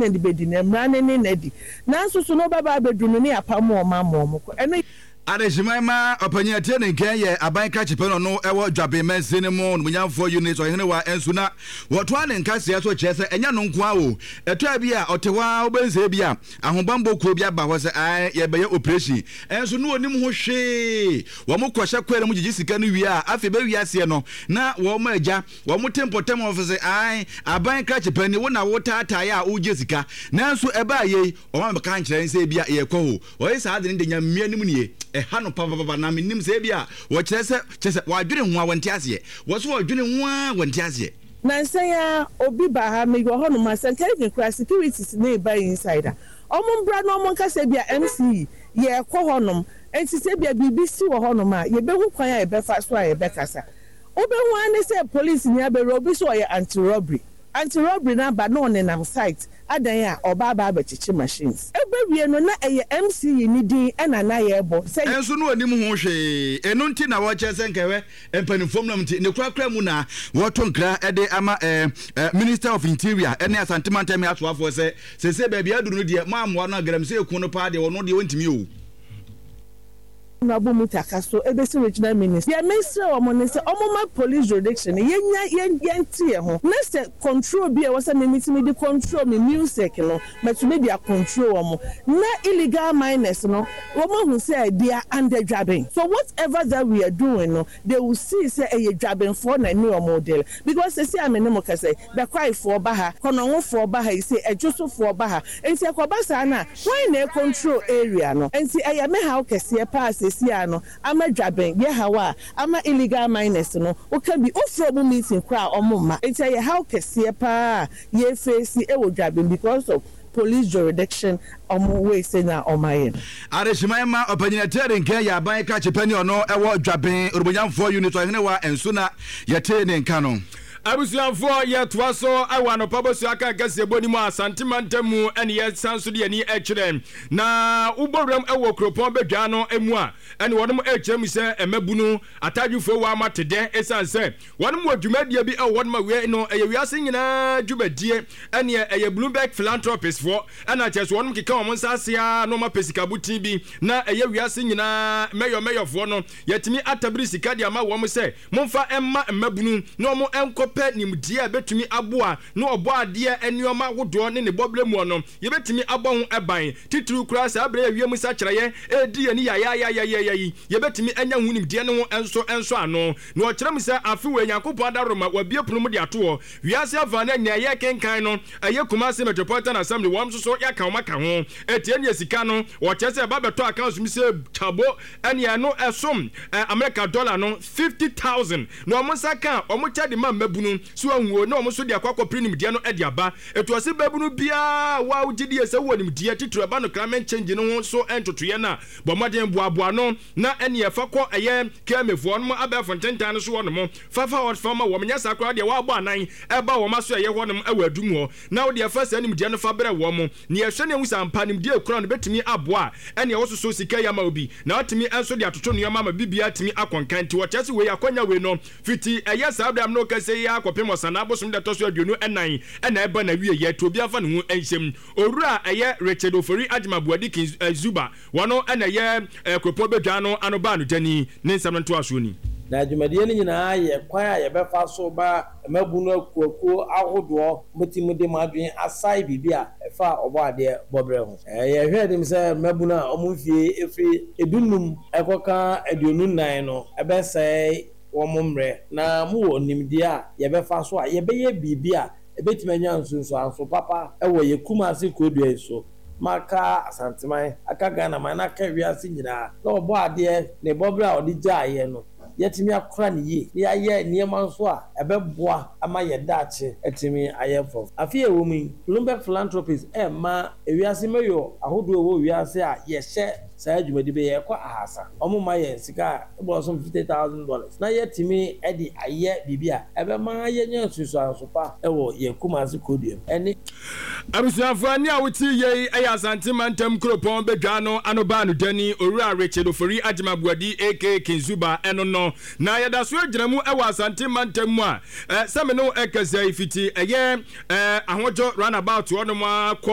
na di bedi na mra ne na di nanso so no baba bedunu ne apamo o mamo ko eno Adeshimama opanya tie ne nkan ye aban ka chipe no ewo dwabe mense ne mo munyamfo unit o hene wa ensuna woto ane nka se so chese enya no nko awo eto bia otewa obenze bia ahobambo kuro bia ba ho se ai ye be operation enso no onim ho hwe wo mo kwahye kwere mu gigisika no wi a afi be wi ase no na wo mo agya wo mo tempotem ofise ai aban ka chipe ni wo na wo tata ya o jesika nanso eba ye o ma ka nkyere nse bia ye kwo ho o isa ade ne nyamia nim nie hano papa na menim se bia wo kyerese wadwene ho a wonte ase wo so wadwene ho a wonte ase na nsanya obi ba ha me go hono ma sanka even crash securities na ba insider omumbra no omonka se bia MC ye kwo honom enti se bia BBC wo honom a ye behu kwan a ye befa so a ye bekasa obehu ane se police ni abero obi so ye anti-robbery na ba no nenam site adan ya oba ba abechichi machines ebewie no na eye MC ni din ena na ye bo say enso no anim ho hwe enu nti na wo chese nkewe empanifom na mti ne krakra mu na wo tonkra ede ama Minister of Interior ene Asante Mantemi atoafo se ba bia duru no de ma amwa no agram se ekun no pa de wono de wontimi o na bomu takaso ebesi regional minister ya minister o monese omoma police jurisdiction yenti ho next control bi e wasa meeting di control me music no but me dia control omo na illegal miners no omo hu say they are under grabbing so whatever that we are doing no they will see say a grabbing for na new model because say amene mo kase be cry for baha kono for baha say ejoso for baha enti akobasa na why na control area no enti eya me how kase pass no ama dwaben ye hawa ama illegal miners no o can be ofro meeting kra omuma enti ye how kese pa ye face e wo dwaben because of police jurisdiction we say na omayen Adeshimama opanya tere nkan ya ban ka chepani ono ewo dwaben orubonyamfo unit o hene wa ensuna yete ne nka no abusuanfo ye toaso awano pabosu aka kase boni mu Asante Mantemu ene ye sanso de ani ekire na ubowram ewo kropon bedwa no emu a ene wonum ekirem se emabunu atadwufo wa matede esanse wonum adwumadie bi wonum we no eyewiase nyina dwumadie ene eye Bloomberg philanthropist for ena cheso wonum keka won sasia no mapesika butin bi na eyewiase nyina meyo fo no yetimi atabiri sika de ama won se momfa emma emabunu no mo enko pe nimdia betumi aboa no obo ade enioma wodo ne boble mu no ye betumi abo ho eban tituru kura sa abre awiem sa kyereye edi ani ya ye betumi anya hu nimdia ne ho enso ano no o kyerem se afi we Nyankopon adaroma wabie punum de ato wiase ava na nya ye kenkan no eye Kumasi Metropolitan Assembly wom so ya kan maka ho etie ne sika no o kyerese ba beto account mi se tabo ene no esom America dollar no 50,000 no omo saka omo kyade ma mabunu so anwo na omo so de akwakọ prenim dia no ede aba etuase babunu bia wa ugidi ese woni dia titru aba no climate change no so entotoye na bomaden boaboa no na ene efakọ eye kemefo no aba fontentan so wono mo fafa hot farmer wo menya sakra de wa abo anan eba wo maso eye wono awadum ho na wo de afasa nim dia no fa bere wo mo ne ehwe ne wusa mpanim dia ekura no betumi aboa ene wo so sika ya ma obi na otimi enso de atoto no ma bibia timi akonkanti wo chese we akonya we no fiti eye sabram no kase ya akopem sana abosom de toso aduonu enan ena eba na wie ye to obi afa ne ho enhyem owura eye Richard Ofori Ajimabuadi Zuba wono ena ye kropo bedwa no anoba no dani ne nsam nto aso ni na adwumadie ni nyina ye kwa ye befa so ba mabunu akuaku ahodo mutimude madwen asai bibia efa obo ade bobre ho ye hwedim se mabunu a omufie efri edunum ekoka aduonu nan no ebesai womomre na mu onimdia a ye befa so a ye beye bibia ebetimanya nsunso anso papa ewo ye Kumasi kodua so maka Asanteman aka Ghana mana ka wiase nyina na obo ade ne bobre a odi jaaye no yetimi akora ne ye ya ye niema nso a ebeboa ama ye daache etimi ayefo afie wo mi Bloomberg philanthropist ma ewiase meyo ahodo wo wiase a ye hye saa adwumadi be ye kwa ahasa omuma ye sika ebosom $50,000 na yetimi edi aye bibia ebema ye nyansuso ansopa ewo ye Kumasi kodua eni abusuafo ani a wuti ye Asante Mantemu kropon bedwa no anoba no dani owura Richard Ofori Ajimabuadi aka Kinzuba eno no na yada so agyinamu ewa Asante Mantemu a seme no ekasa ifiti eye ahojo runabout wono ma